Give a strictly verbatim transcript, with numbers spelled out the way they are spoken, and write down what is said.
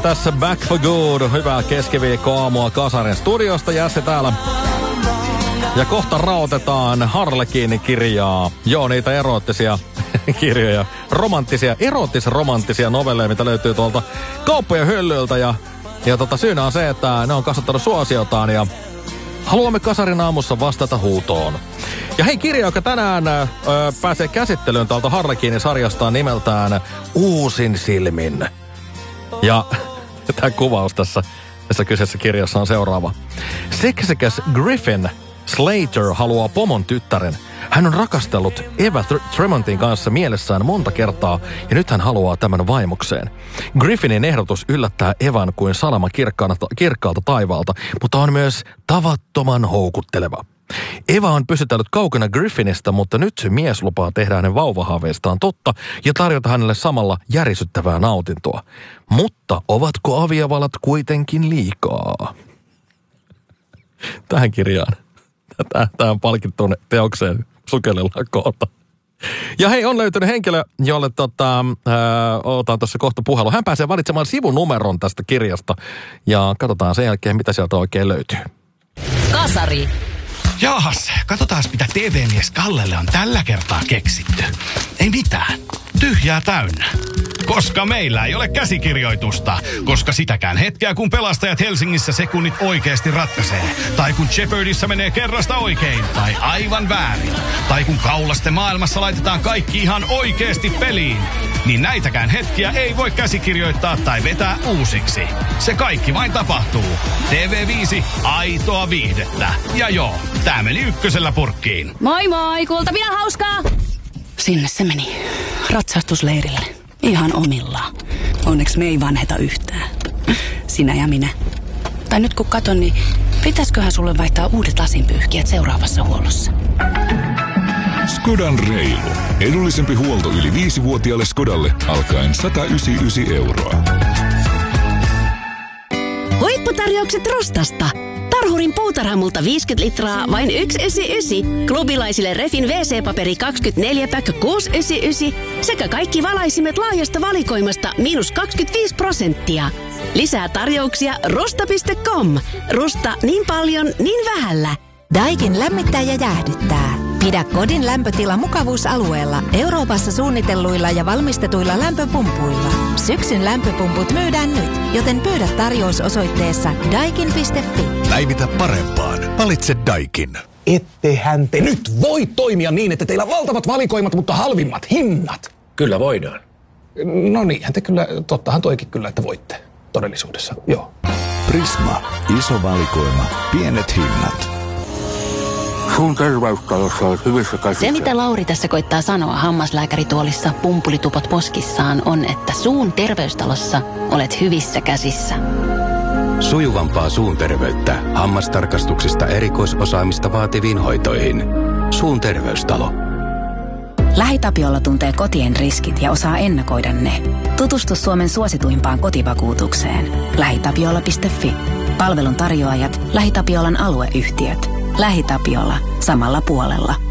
tässä Back for Good. Hyvää keskiviikkoaamua Kasarin studiosta. Jässi täällä. Ja kohta raotetaan Harlekiinin kirjaa. Joo, niitä eroottisia kirjoja. Romanttisia, eroottis-romanttisia novelleja, mitä löytyy tuolta kauppojen hyllyltä. Ja, ja tota, syynä on se, että ne on kasvattanut suosiotaan ja haluamme Kasarin aamussa vastata huutoon. Ja hei, kirja, joka tänään ö, pääsee käsittelyyn täältä Harlekiinin sarjasta nimeltään Uusin silmin. Ja tämä kuvaus tässä, tässä kyseisessä kirjassa on seuraava. Seksikäs Griffin Slater haluaa pomon tyttären. Hän on rakastellut Eva Tremontin kanssa mielessään monta kertaa ja nyt hän haluaa tämän vaimokseen. Griffinin ehdotus yllättää Evan kuin salama kirkkaalta taivaalta, mutta on myös tavattoman houkutteleva. Eva on pysytellyt kaukana Griffinistä, mutta nyt mies lupaa tehdä hänen vauvahaaveistaan totta ja tarjota hänelle samalla järisyttävää nautintoa. Mutta ovatko aviavalat kuitenkin liikaa? Tähän kirjaan. Tähän palkittuun teokseen sukelellaan kohta. Ja hei, on löytynyt henkilö, jolle tota, ää, otan tuossa kohta puhelu. Hän pääsee valitsemaan sivunumeron tästä kirjasta ja katsotaan sen jälkeen, mitä sieltä oikein löytyy. Kasari. Jaahas, katsotaan mitä T V-mies Kallelle on tällä kertaa keksitty. Ei mitään. Tyhjää täynnä. Koska meillä ei ole käsikirjoitusta. Koska sitäkään hetkeä, kun pelastajat Helsingissä sekunnit oikeasti ratkaisee. Tai kun Jeopardyssa menee kerrasta oikein. Tai aivan väärin. Tai kun kaulasten maailmassa laitetaan kaikki ihan oikeasti peliin. Niin näitäkään hetkiä ei voi käsikirjoittaa tai vetää uusiksi. Se kaikki vain tapahtuu. T V viisi, aitoa viihdettä. Ja joo, tää meni ykkösellä purkkiin. Moi moi, Kultaviina hauskaa! Sinne se meni. Ratsastusleirille. Ihan omillaan. Onneksi me ei vanheta yhtään. Sinä ja minä. Tai nyt kun katon, niin pitäisköhän sulle vaihtaa uudet lasinpyyhkijät seuraavassa huollossa? Skodan reilu. Edullisempi huolto yli viisivuotiaalle Skodalle alkaen sata yhdeksänkymmentäyhdeksän euroa. Huipputarjoukset Rustasta. Tarhurin puutarhamulta viisikymmentä litraa, vain yksi yhdeksänkymmentäyhdeksän. Klubilaisille Refin wee see-paperi kaksikymmentäneljä päkkö kuusi yhdeksänkymmentäyhdeksän. Sekä kaikki valaisimet laajasta valikoimasta miinus kaksikymmentäviisi prosenttia. Lisää tarjouksia rusta piste com. Rusta niin paljon, niin vähällä. Daikin lämmittää ja jäähdyttää. Pidä kodin lämpötila mukavuusalueella Euroopassa suunnitelluilla ja valmistetuilla lämpöpumpuilla. Syksyn lämpöpumput myydään nyt, joten pyydä tarjous osoitteessa daikin piste fi. Päivitä parempaan. Valitse Daikin. Ettehän te nyt voi toimia niin, että teillä on valtavat valikoimat, mutta halvimmat hinnat. Kyllä voidaan. No niinhän te kyllä, tottahan toikin kyllä, että voitte todellisuudessa, joo. Prisma. Iso valikoima. Pienet hinnat. Suun terveystalossa on hyvissä käsissä. Se, mitä Lauri tässä koittaa sanoa hammaslääkärituolissa pumpulitupot poskissaan, on, että suun terveystalossa olet hyvissä käsissä. Sujuvampaa suun terveyttä hammastarkastuksista erikoisosaamista vaativiin hoitoihin. Suun terveystalo. LähiTapiola tuntee kotien riskit ja osaa ennakoida ne. Tutustu Suomen suosituimpaan kotivakuutukseen. lähitapiola piste fi. Palvelun tarjoajat LähiTapiolan alueyhtiöt. LähiTapiola. Samalla puolella.